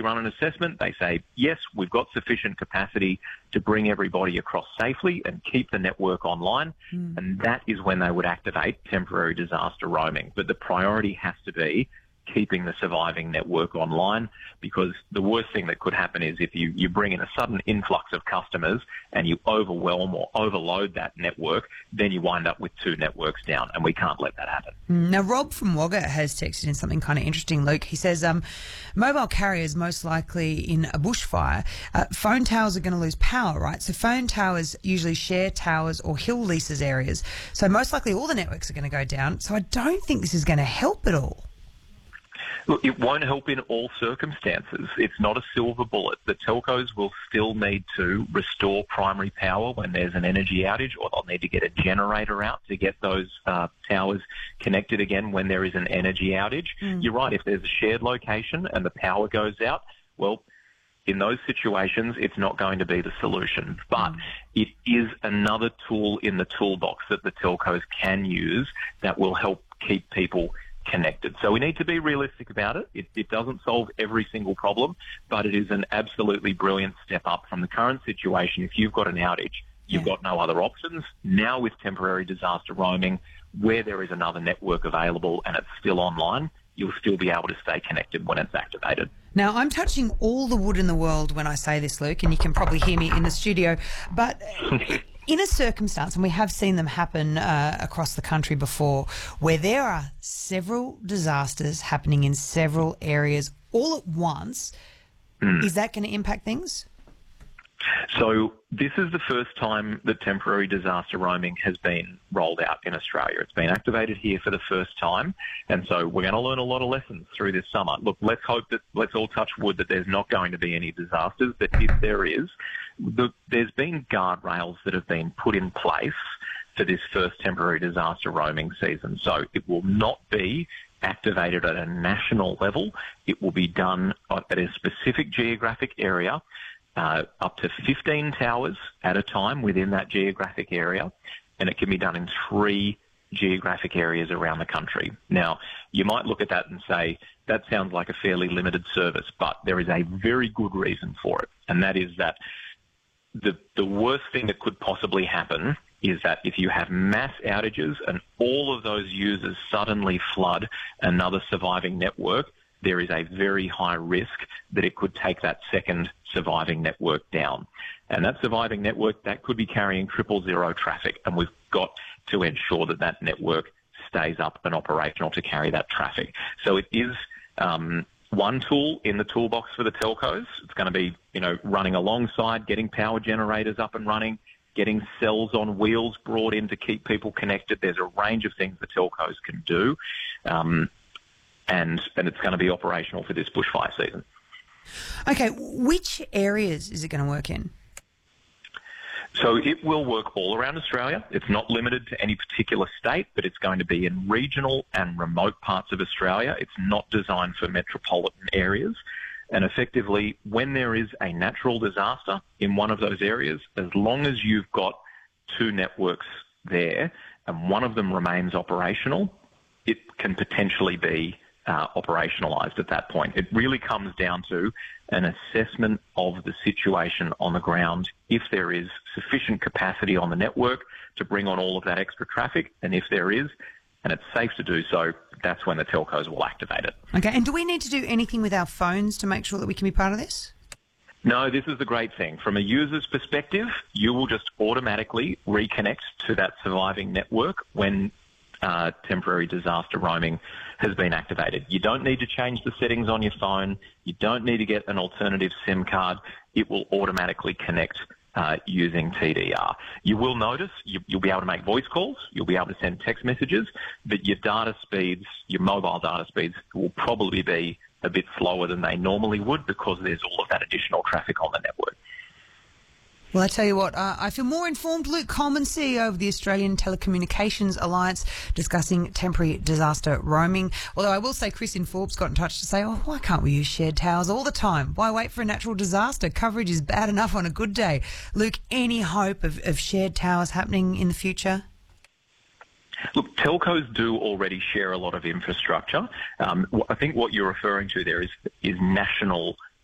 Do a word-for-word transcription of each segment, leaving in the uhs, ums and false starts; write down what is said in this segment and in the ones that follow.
quickly run an assessment. They say, yes, we've got sufficient capacity to bring everybody across safely and keep the network online. Mm. And that is when they would activate temporary disaster roaming. But the priority has to be keeping the surviving network online, because the worst thing that could happen is if you, you bring in a sudden influx of customers and you overwhelm or overload that network, then you wind up with two networks down, and we can't let that happen. Now, Rob from Wagga has texted in something kind of interesting, Luke. He says, um, mobile carriers most likely in a bushfire, uh, phone towers are going to lose power, right? So phone towers usually share towers or hill leases areas. So most likely all the networks are going to go down. So I don't think this is going to help at all. Look, it won't help in all circumstances. It's not a silver bullet. The telcos will still need to restore primary power when there's an energy outage, or they'll need to get a generator out to get those uh, towers connected again when there is an energy outage. Mm. You're right, if there's a shared location and the power goes out, well, in those situations, it's not going to be the solution. But mm. it is another tool in the toolbox that the telcos can use that will help keep people connected. So we need to be realistic about it. It, it doesn't solve every single problem, but it is an absolutely brilliant step up from the current situation. If you've got an outage, you've yeah. got no other options. Now with temporary disaster roaming, where there is another network available and it's still online, you'll still be able to stay connected when it's activated. Now, I'm touching all the wood in the world when I say this, Luke, and you can probably hear me in the studio, but in a circumstance, and we have seen them happen uh, across the country before, where there are several disasters happening in several areas all at once, mm. is that going to impact things? So this is the first time that temporary disaster roaming has been rolled out in Australia. It's been activated here for the first time, and so we're going to learn a lot of lessons through this summer. Look, let's hope that, let's all touch wood that there's not going to be any disasters, but if there is, the, there's been guardrails that have been put in place for this first temporary disaster roaming season. So it will not be activated at a national level. It will be done at a specific geographic area, Uh, up to fifteen towers at a time within that geographic area, and it can be done in three geographic areas around the country. Now, you might look at that and say, that sounds like a fairly limited service, but there is a very good reason for it, and that is that the, the worst thing that could possibly happen is that if you have mass outages and all of those users suddenly flood another surviving network, there is a very high risk that it could take that second surviving network down. And that surviving network, that could be carrying triple zero traffic, and we've got to ensure that that network stays up and operational to carry that traffic. So it is um, one tool in the toolbox for the telcos. It's going to be, you know, running alongside, getting power generators up and running, getting cells on wheels brought in to keep people connected. There's a range of things the telcos can do. Um, And, and it's going to be operational for this bushfire season. Okay, which areas is it going to work in? So it will work all around Australia. It's not limited to any particular state, but it's going to be in regional and remote parts of Australia. It's not designed for metropolitan areas. And effectively, when there is a natural disaster in one of those areas, as long as you've got two networks there and one of them remains operational, it can potentially be Uh, operationalised at that point. It really comes down to an assessment of the situation on the ground, if there is sufficient capacity on the network to bring on all of that extra traffic, and if there is, and it's safe to do so, that's when the telcos will activate it. Okay, and do we need to do anything with our phones to make sure that we can be part of this? No, this is the great thing. From a user's perspective, you will just automatically reconnect to that surviving network when Uh, temporary disaster roaming has been activated. You don't need to change the settings on your phone. You don't need to get an alternative SIM card. It will automatically connect uh, using T D R. You will notice you, you'll be able to make voice calls. You'll be able to send text messages, but your data speeds, your mobile data speeds, will probably be a bit slower than they normally would because there's all of that additional traffic on the network. Well, I tell you what, uh, I feel more informed. Luke Coleman, C E O of the Australian Telecommunications Alliance, discussing temporary disaster roaming. Although I will say Chris in Forbes got in touch to say, oh, why can't we use shared towers all the time? Why wait for a natural disaster? Coverage is bad enough on a good day. Luke, any hope of, of shared towers happening in the future? Look, telcos do already share a lot of infrastructure. Um, I think what you're referring to there is, is national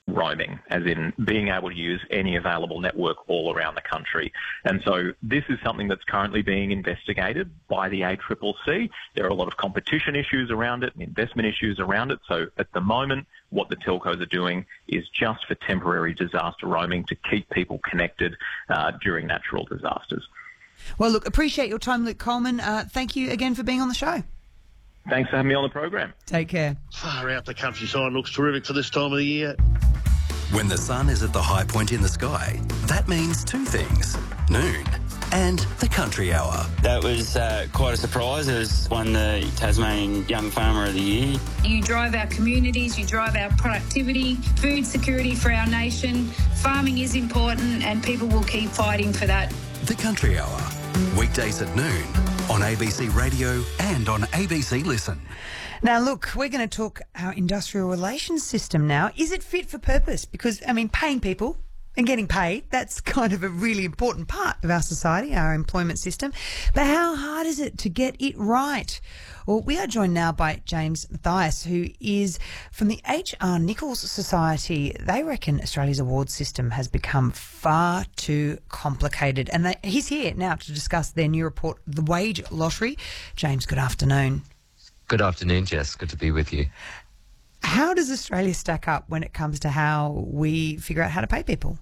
roaming, as in being able to use any available network all around the country. And so this is something that's currently being investigated by the A C C C. There are a lot of competition issues around it and investment issues around it. So at the moment, what the telcos are doing is just for temporary disaster roaming to keep people connected uh, during natural disasters. Well, look, appreciate your time, Luke Coleman. Uh, thank you again for being on the show. Thanks for having me on the program. Take care. Far out, the countryside looks terrific for this time of the year. When the sun is at the high point in the sky, that means two things: noon and the country hour. That was uh, quite a surprise. It was won the Tasmanian Young Farmer of the Year. You drive our communities, you drive our productivity, food security for our nation. Farming is important and people will keep fighting for that. The country hour, weekdays at noon on A B C Radio and on A B C Listen. Now, look, we're going to talk our industrial relations system now. Is it fit for purpose? Because, I mean, paying people and getting paid, that's kind of a really important part of our society, our employment system. But how hard is it to get it right? Well, we are joined now by James Mathias, who is from the H R Nichols Society. They reckon Australia's award system has become far too complicated. And they, he's here now to discuss their new report, The Wage Lottery. James, good afternoon. Good afternoon, Jess. Good to be with you. How does Australia stack up when it comes to how we figure out how to pay people?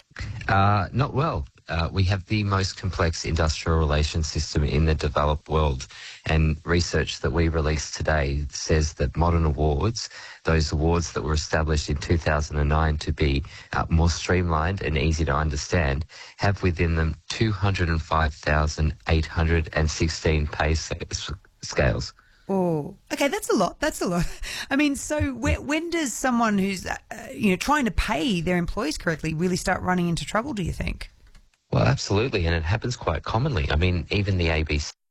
Uh, not well. Uh, we have the most complex industrial relations system in the developed world. And research that we released today says that modern awards, those awards that were established in two thousand nine to be uh, more streamlined and easy to understand, have within them two hundred five thousand eight hundred sixteen pay scales. Oh, okay, that's a lot. That's a lot. I mean, so when, when does someone who's, uh, you know, trying to pay their employees correctly really start running into trouble, do you think? Well, absolutely, and it happens quite commonly. I mean, even the A B C,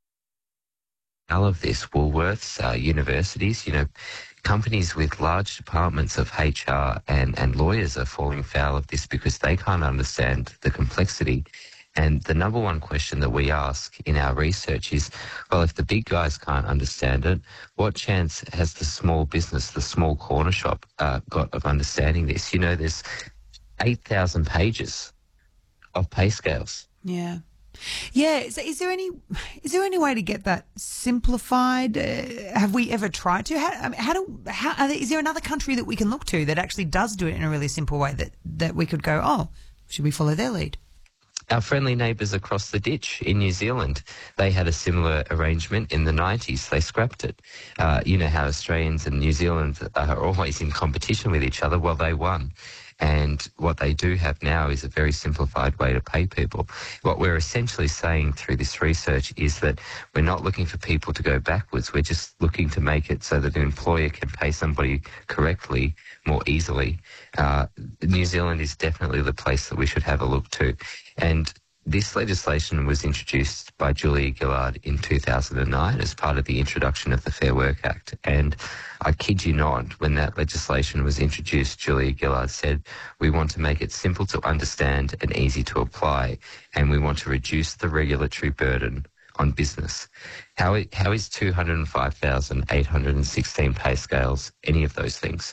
all of this, Woolworths, uh, universities, you know, companies with large departments of H R and, and lawyers are falling foul of this because they can't understand the complexity. And the number one question that we ask in our research is, well, if the big guys can't understand it, what chance has the small business, the small corner shop uh, got of understanding this? You know, there's eight thousand pages of pay scales. Yeah. Yeah. So is there any is there any way to get that simplified? Uh, have we ever tried to? How, I mean, how do how are there, is there another country that we can look to that actually does do it in a really simple way that, that we could go, oh, should we follow their lead? Our friendly neighbours across the ditch in New Zealand, they had a similar arrangement in the nineties. They scrapped it. Uh, you know how Australians and New Zealand are always in competition with each other. Well, they won. And what they do have now is a very simplified way to pay people. What we're essentially saying through this research is that we're not looking for people to go backwards. We're just looking to make it so that an employer can pay somebody correctly more easily. Uh, New Zealand is definitely the place that we should have a look to. And this legislation was introduced by Julia Gillard in two thousand nine as part of the introduction of the Fair Work Act. And I kid you not, when that legislation was introduced, Julia Gillard said, we want to make it simple to understand and easy to apply, and we want to reduce the regulatory burden on business. How, it, how is two hundred five thousand eight hundred sixteen pay scales any of those things?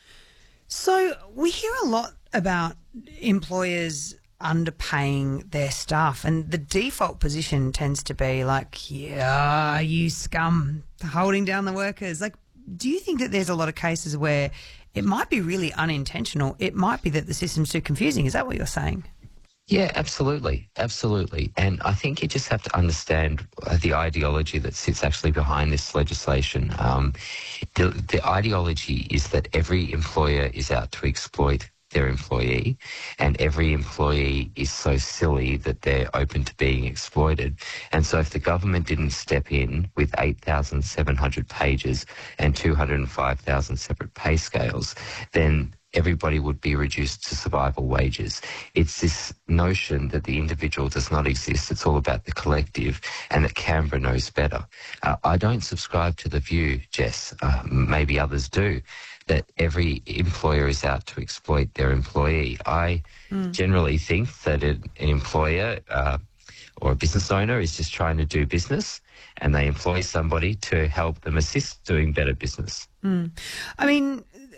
So we hear a lot about employers underpaying their staff, and the default position tends to be like, yeah, you scum, holding down the workers. Like, do you think that there's a lot of cases where it might be really unintentional? It might be that the system's too confusing. Is that what you're saying? Yeah, absolutely. Absolutely. And I think you just have to understand the ideology that sits actually behind this legislation. Um, the, the ideology is that every employer is out to exploit their employee, and every employee is so silly that they're open to being exploited. And so if the government didn't step in with eight thousand seven hundred pages and two hundred five thousand separate pay scales, then everybody would be reduced to survival wages. It's this notion that the individual does not exist. It's all about the collective, and that Canberra knows better. Uh, I don't subscribe to the view, Jess, uh, maybe others do, that every employer is out to exploit their employee. I mm. generally think that an employer uh, or a business owner is just trying to do business, and they employ somebody to help them assist doing better business. Mm. I mean,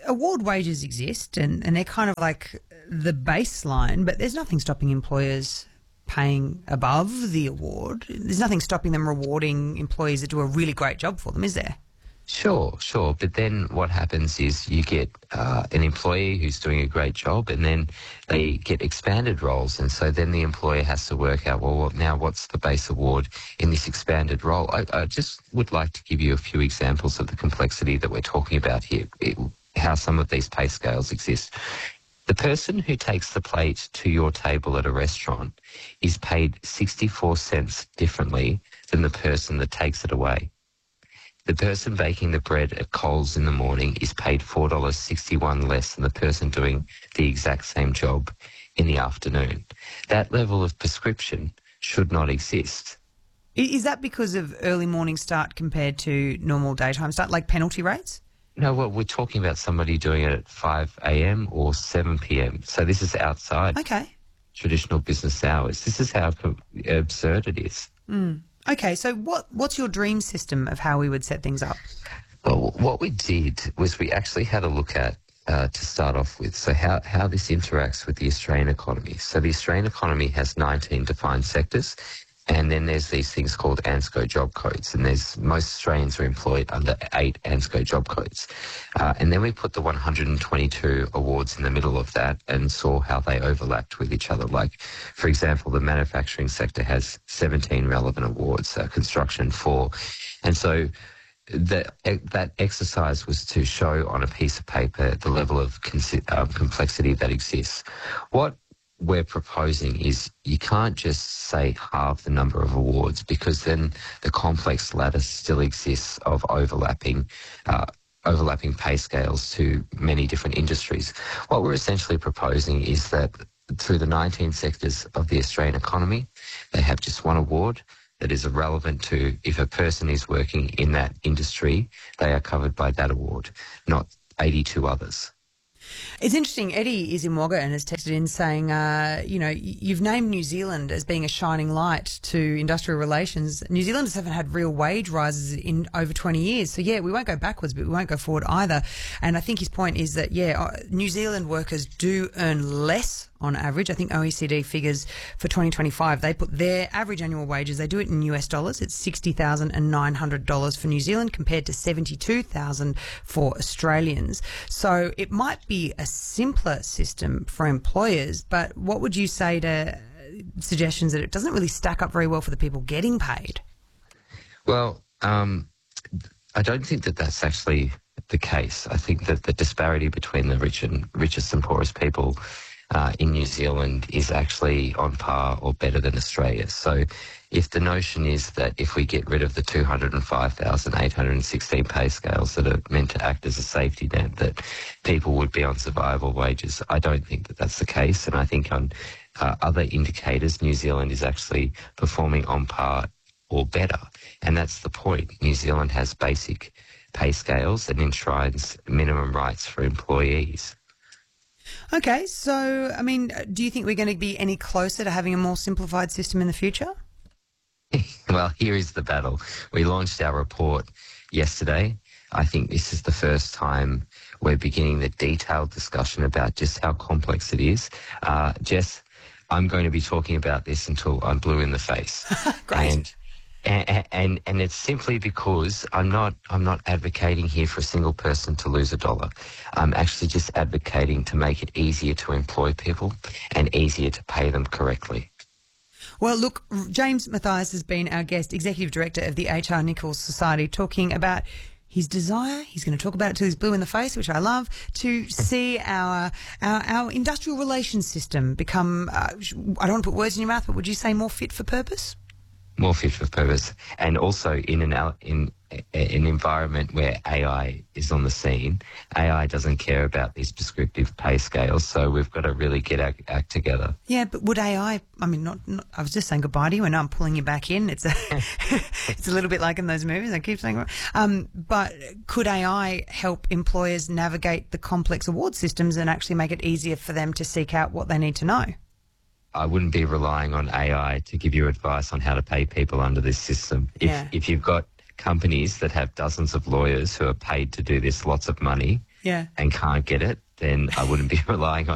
award wages exist and, and they're kind of like the baseline, but there's nothing stopping employers paying above the award. There's nothing stopping them rewarding employees that do a really great job for them, is there? Sure, sure. But then what happens is you get uh, an employee who's doing a great job and then they get expanded roles. And so then the employer has to work out, well, now what's the base award in this expanded role? I, I just would like to give you a few examples of the complexity that we're talking about here, it, how some of these pay scales exist. The person who takes the plate to your table at a restaurant is paid sixty-four cents differently than the person that takes it away. The person baking the bread at Coles in the morning is paid four dollars sixty-one less than the person doing the exact same job in the afternoon. That level of prescription should not exist. Is that because of early morning start compared to normal daytime start, like penalty rates? No, well, we're talking about somebody doing it at five a.m. or seven p.m. So this is outside okay. traditional business hours. This is how absurd it is. Mm. Okay, so what what's your dream system of how we would set things up? Well, what we did was we actually had a look at, uh, to start off with, so how, how this interacts with the Australian economy. So the Australian economy has nineteen defined sectors, and then there's these things called ANZCO job codes, and there's most Australians are employed under eight ANZCO job codes. Uh, and then we put the one hundred twenty-two awards in the middle of that and saw how they overlapped with each other. Like, for example, the manufacturing sector has seventeen relevant awards, uh, construction four. And so that that exercise was to show on a piece of paper the level of consi- um, complexity that exists. What we're proposing is you can't just say halve the number of awards, because then the complex ladder still exists of overlapping uh, overlapping pay scales to many different industries. What we're essentially proposing is that through the nineteen sectors of the Australian economy, they have just one award that is relevant to if a person is working in that industry, they are covered by that award, not eighty-two others. It's interesting. Eddie is in Wagga and has texted in saying, uh, you know, you've named New Zealand as being a shining light to industrial relations. New Zealanders haven't had real wage rises in over twenty years. So, yeah, we won't go backwards, but we won't go forward either. And I think his point is that, yeah, New Zealand workers do earn less on average. I think O E C D figures for twenty twenty-five, they put their average annual wages, they do it in U S dollars. It's sixty thousand nine hundred dollars for New Zealand compared to seventy-two thousand dollars for Australians. So it might be a simpler system for employers, but what would you say to suggestions that it doesn't really stack up very well for the people getting paid? Well, um, I don't think that that's actually the case. I think that the disparity between the rich and richest and poorest people Uh, in New Zealand is actually on par or better than Australia. So if the notion is that if we get rid of the two hundred five thousand eight hundred sixteen pay scales that are meant to act as a safety net, that people would be on survival wages, I don't think that that's the case. And I think on uh, other indicators, New Zealand is actually performing on par or better. And that's the point. New Zealand has basic pay scales and enshrines minimum rights for employees. Okay, so, I mean, do you think we're going to be any closer to having a more simplified system in the future? Well, here is the battle. We launched our report yesterday. I think this is the first time we're beginning the detailed discussion about just how complex it is. Uh, Jess, I'm going to be talking about this until I'm blue in the face. Great. And, And, and and it's simply because I'm not I'm not advocating here for a single person to lose a dollar. I'm actually just advocating to make it easier to employ people and easier to pay them correctly. Well, look, James Mathias has been our guest, Executive Director of the H R Nichols Society, talking about his desire, he's going to talk about it till he's blue in the face, which I love, to see our our, our industrial relations system become, uh, I don't want to put words in your mouth, but would you say more fit for purpose? More fit for purpose, and also in an in an environment where A I is on the scene. A I doesn't care about these prescriptive pay scales, so we've got to really get our act together. Yeah, but would A I? I mean, not, not. I was just saying goodbye to you, and now I'm pulling you back in. It's a, it's a little bit like in those movies. I keep saying, um, but could A I help employers navigate the complex award systems and actually make it easier for them to seek out what they need to know? I wouldn't be relying on A I to give you advice on how to pay people under this system. If Yeah. if you've got companies that have dozens of lawyers who are paid to do this, lots of money, Yeah. and can't get it, then I wouldn't be relying on